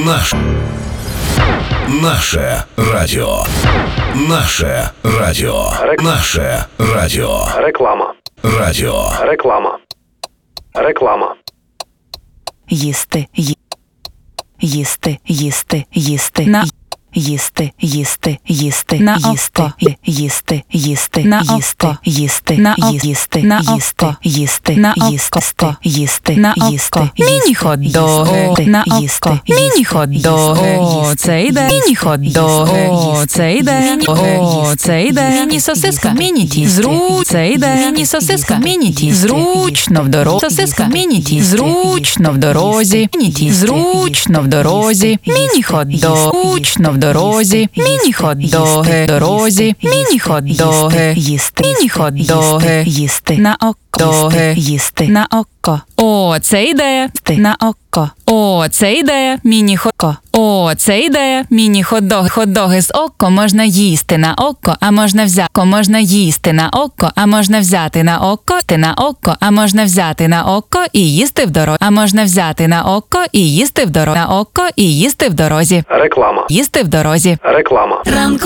Наше радіо. Наше радіо. Наше радіо. Реклама. Радіо. Реклама. Реклама. Їсти. Їсти. Їсти. Їсти. На. Їсти, їсти, їсти, на їсти, їсти, їсти, на їсти, їсти, на їсти, на їсти, їсти, на їсти, їсти, на їсти, міні-хот-доги, на їсти, міні-хот-доги, о, це йде, міні-хот-доги, о, це йде, о, це йде, міні-сосиска, міні-ті, це йде, міні-сосиска, міні-ті, зручно в дорозі, сосиска, міні-ті, зручно в дорозі, міні-ті, зручно в дорозі, міні-хот-дог, зручно в дорозі, міні-хот-доги, дорозі, міні-хот-доги, їсти, міні-хот-доги, їсти, на око, їсти, на око, о, це ідея, на око, о, це ідея, міні-хот-ко, о, це ідея, міні-хот-доги, хот-доги з око можна їсти на око, а можна взяти, можна їсти на око, а можна взяти на око, на око, а можна взяти на око і їсти в дорозі, а можна взяти на око і їсти в дорозі, на око і їсти в дорозі, Реклама. їсти в дорозі. Реклама. Ранкове